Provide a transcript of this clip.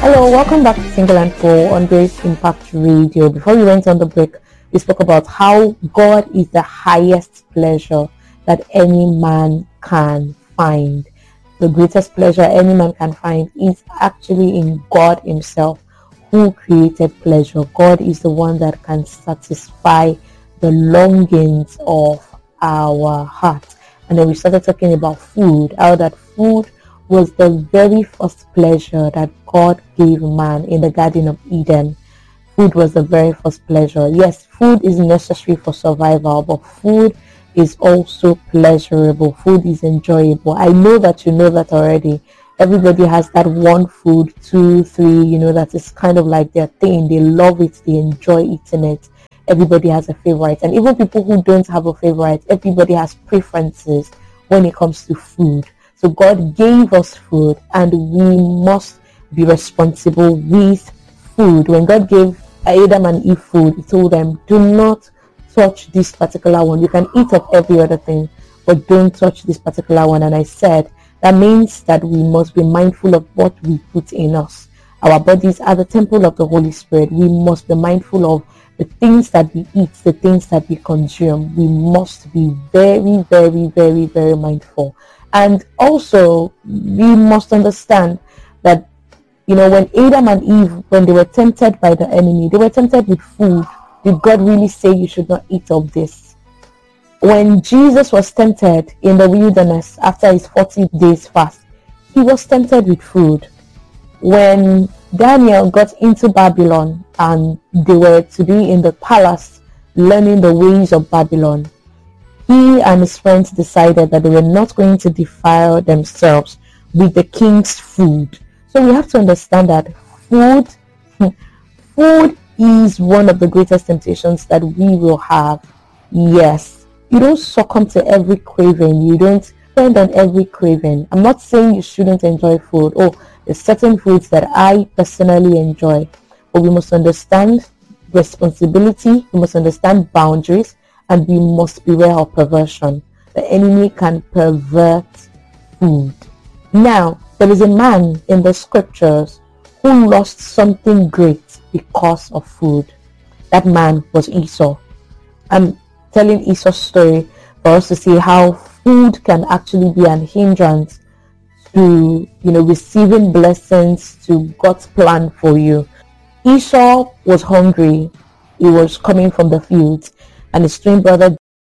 Hello, welcome back to Single and Full on Grace Impact Radio. Before we went on the break, we spoke about how God is the highest pleasure that any man can find. The greatest pleasure any man can find is actually in God Himself, who created pleasure. God is the one that can satisfy the longings of our hearts. And then we started talking about food, how that food was the very first pleasure that God gave man in the Garden of Eden. Food was the very first pleasure. Yes, food is necessary for survival, but food is also pleasurable. Food is enjoyable. I know that you know that already. Everybody has that one food, 2, 3, that is kind of like their thing. They love it. They enjoy eating it. Everybody has a favorite. And even people who don't have a favorite, everybody has preferences when it comes to food. So God gave us food and we must be responsible with food. When God gave Adam and Eve food, He told them, do not touch this particular one. You can eat of every other thing, but don't touch this particular one. And I said, that means that we must be mindful of what we put in us. Our bodies are the temple of the Holy Spirit. We must be mindful of the things that we eat, the things that we consume. We must be very, very, very, very mindful. And also, we must understand that, when Adam and Eve, when they were tempted by the enemy, they were tempted with food. Did God really say you should not eat of this? When Jesus was tempted in the wilderness after his 40 days fast, he was tempted with food. When Daniel got into Babylon and they were to be in the palace learning the ways of Babylon, he and his friends decided that they were not going to defile themselves with the king's food. So we have to understand that food is one of the greatest temptations that we will have. Yes, you don't succumb to every craving. You don't depend on every craving. I'm not saying you shouldn't enjoy food. There's certain foods that I personally enjoy. But we must understand responsibility. We must understand boundaries. And we must beware of perversion. The enemy can pervert food. Now, there is a man in the scriptures who lost something great because of food. That man was Esau. I'm telling Esau's story for us to see how food can actually be an hindrance to, receiving blessings, to God's plan for you. Esau was hungry. He was coming from the fields. And his twin brother